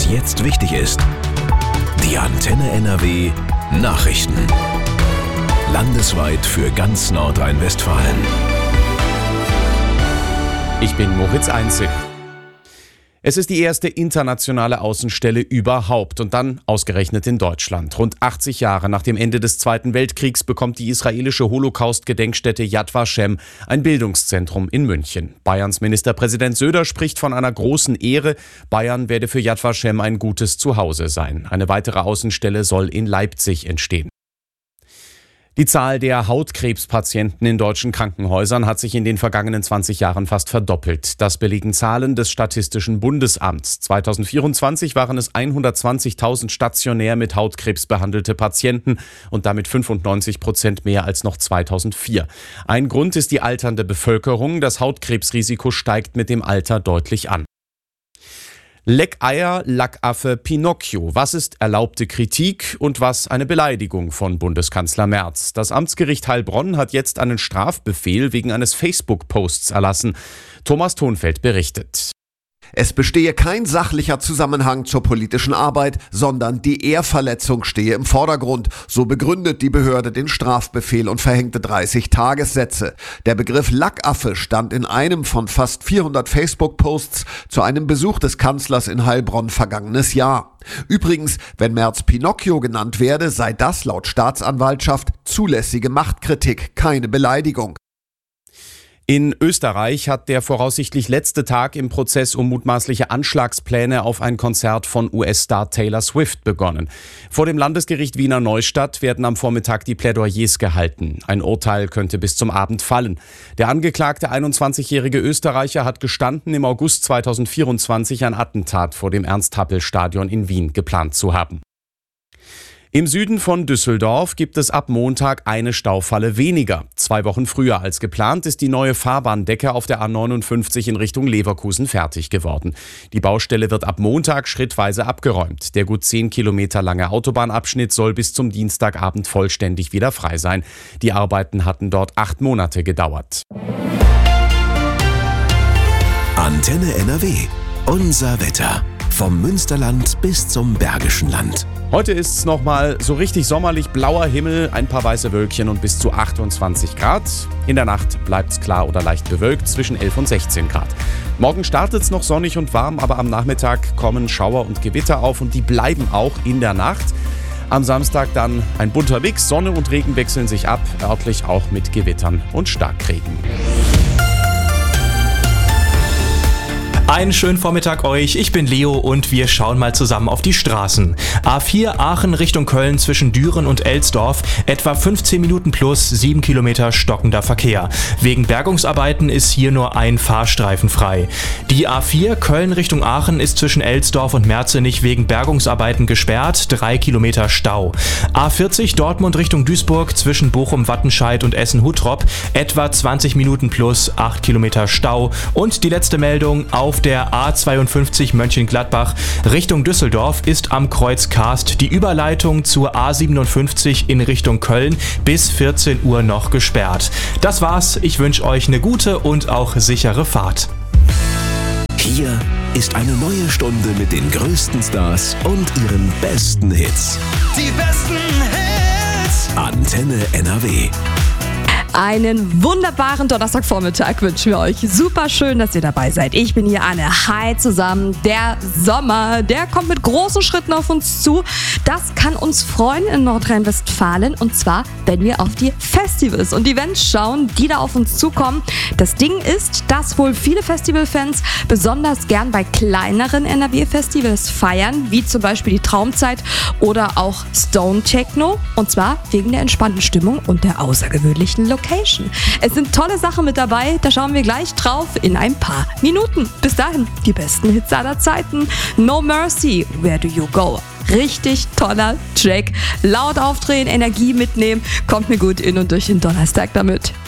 was jetzt wichtig ist. Die Antenne NRW Nachrichten. Landesweit für ganz Nordrhein-Westfalen. Ich bin Moritz Einzig. Es ist die erste internationale Außenstelle überhaupt und dann ausgerechnet in Deutschland. Rund 80 Jahre nach dem Ende des Zweiten Weltkriegs bekommt die israelische Holocaust-Gedenkstätte Yad Vashem ein Bildungszentrum in München. Bayerns Ministerpräsident Söder spricht von einer großen Ehre. Bayern werde für Yad Vashem ein gutes Zuhause sein. Eine weitere Außenstelle soll in Leipzig entstehen. Die Zahl der Hautkrebspatienten in deutschen Krankenhäusern hat sich in den vergangenen 20 Jahren fast verdoppelt. Das belegen Zahlen des Statistischen Bundesamts. 2024 waren es 120.000 stationär mit Hautkrebs behandelte Patienten und damit 95% mehr als noch 2004. Ein Grund ist die alternde Bevölkerung. Das Hautkrebsrisiko steigt mit dem Alter deutlich an. Leckeier, Lackaffe, Pinocchio. Was ist erlaubte Kritik und was eine Beleidigung von Bundeskanzler Merz? Das Amtsgericht Heilbronn hat jetzt einen Strafbefehl wegen eines Facebook-Posts erlassen. Thomas Thonfeld berichtet. Es bestehe kein sachlicher Zusammenhang zur politischen Arbeit, sondern die Ehrverletzung stehe im Vordergrund. So begründet die Behörde den Strafbefehl und verhängte 30 Tagessätze. Der Begriff Lackaffe stand in einem von fast 400 Facebook-Posts zu einem Besuch des Kanzlers in Heilbronn vergangenes Jahr. Übrigens, wenn Merz Pinocchio genannt werde, sei das laut Staatsanwaltschaft zulässige Machtkritik, keine Beleidigung. In Österreich hat der voraussichtlich letzte Tag im Prozess um mutmaßliche Anschlagspläne auf ein Konzert von US-Star Taylor Swift begonnen. Vor dem Landesgericht Wiener Neustadt werden am Vormittag die Plädoyers gehalten. Ein Urteil könnte bis zum Abend fallen. Der angeklagte 21-jährige Österreicher hat gestanden, im August 2024 ein Attentat vor dem Ernst-Happel-Stadion in Wien geplant zu haben. Im Süden von Düsseldorf gibt es ab Montag eine Staufalle weniger. 2 Wochen früher als geplant ist die neue Fahrbahndecke auf der A59 in Richtung Leverkusen fertig geworden. Die Baustelle wird ab Montag schrittweise abgeräumt. Der gut 10 Kilometer lange Autobahnabschnitt soll bis zum Dienstagabend vollständig wieder frei sein. Die Arbeiten hatten dort 8 Monate gedauert. Antenne NRW. Unser Wetter. Vom Münsterland bis zum Bergischen Land. Heute ist es nochmal so richtig sommerlich, blauer Himmel, ein paar weiße Wölkchen und bis zu 28 Grad. In der Nacht bleibt es klar oder leicht bewölkt, zwischen 11 und 16 Grad. Morgen startet es noch sonnig und warm, aber am Nachmittag kommen Schauer und Gewitter auf und die bleiben auch in der Nacht. Am Samstag dann ein bunter Mix, Sonne und Regen wechseln sich ab, örtlich auch mit Gewittern und Starkregen. Einen schönen Vormittag euch, ich bin Leo und wir schauen mal zusammen auf die Straßen. A4 Aachen Richtung Köln zwischen Düren und Elsdorf, etwa 15 Minuten plus 7 Kilometer stockender Verkehr. Wegen Bergungsarbeiten ist hier nur ein Fahrstreifen frei. Die A4 Köln Richtung Aachen ist zwischen Elsdorf und Merzenich wegen Bergungsarbeiten gesperrt, 3 Kilometer Stau. A40 Dortmund Richtung Duisburg zwischen Bochum-Wattenscheid und Essen-Huttrop, etwa 20 Minuten plus 8 Kilometer Stau. Und die letzte Meldung, auf der A52 Mönchengladbach Richtung Düsseldorf ist am Kreuz Karst die Überleitung zur A57 in Richtung Köln bis 14 Uhr noch gesperrt. Das war's, ich wünsche euch eine gute und auch sichere Fahrt. Hier ist eine neue Stunde mit den größten Stars und ihren besten Hits. Die besten Hits. Antenne NRW. Einen wunderbaren Donnerstagvormittag wünschen wir euch. Super schön, dass ihr dabei seid. Ich bin hier Anne. Hi zusammen. Der Sommer, der kommt mit großen Schritten auf uns zu. Das kann uns freuen in Nordrhein-Westfalen. Und zwar, wenn wir auf die Festivals und Events schauen, die da auf uns zukommen. Das Ding ist, dass wohl viele Festivalfans besonders gern bei kleineren NRW-Festivals feiern, wie zum Beispiel die Traumzeit oder auch Stone Techno. Und zwar wegen der entspannten Stimmung und der außergewöhnlichen Location. Es sind tolle Sachen mit dabei, da schauen wir gleich drauf in ein paar Minuten. Bis dahin, die besten Hits aller Zeiten. No Mercy, Where Do You Go? Richtig toller Track. Laut aufdrehen, Energie mitnehmen, kommt mir gut in und durch den Donnerstag damit.